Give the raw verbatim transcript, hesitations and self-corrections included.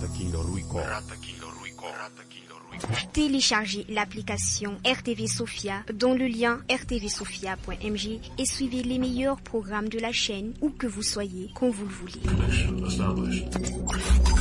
Téléchargez l'application R T V Sofia dans le lien r t v sofia point m j et suivez les meilleurs programmes de la chaîne où que vous soyez, quand vous le voulez.